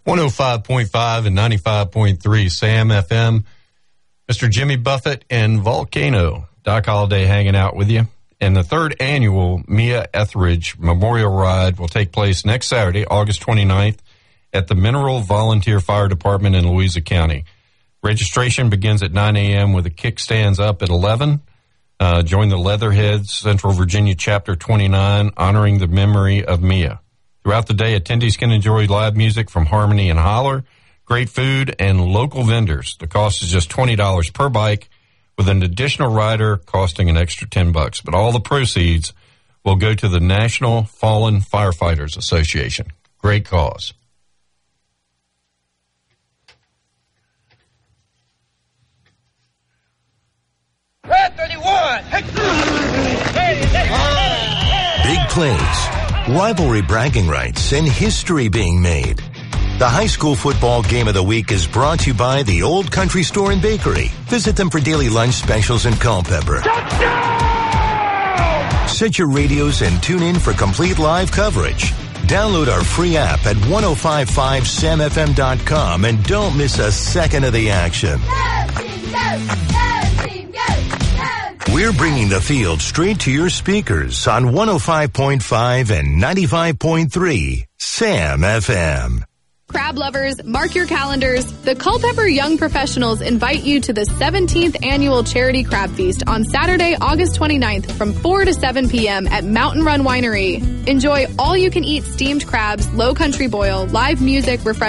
105.5 and 95.3 Sam FM. Mr. Jimmy Buffett and Volcano. Doc Holliday hanging out with you. And the third annual Mia Etheridge Memorial Ride will take place next Saturday, August 29th, at the Mineral Volunteer Fire Department in Louisa County. Registration begins at 9 a.m. with the kickstands up at 11. Join the Leatherheads Central Virginia Chapter 29, honoring the memory of Mia. Throughout the day, attendees can enjoy live music from Harmony and Holler, great food, and local vendors. The cost is just $20 per bike, with an additional rider costing an extra $10. But all the proceeds will go to the National Fallen Firefighters Association. Great cause. Red 31! Big plays, rivalry bragging rights, and history being made. The high school football game of the week is brought to you by the Old Country Store and Bakery. Visit them for daily lunch specials in Culpeper. Touchdown! Set your radios and tune in for complete live coverage. Download our free app at 1055samfm.com and don't miss a second of the action. We're bringing the field straight to your speakers on 105.5 and 95.3 Sam FM. Crab lovers, mark your calendars. The Culpeper Young Professionals invite you to the 17th Annual Charity Crab Feast on Saturday, August 29th from 4 to 7 p.m. at Mountain Run Winery. Enjoy all-you-can-eat steamed crabs, low country boil, live music, refreshments,